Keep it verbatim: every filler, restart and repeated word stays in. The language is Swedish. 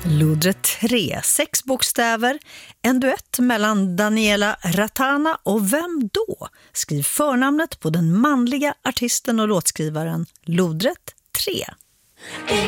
Lodrätt tre, sex bokstäver, en duett mellan Daniela Ratana och Vem då? Skriv förnamnet på den manliga artisten och låtskrivaren. Lodrätt tre.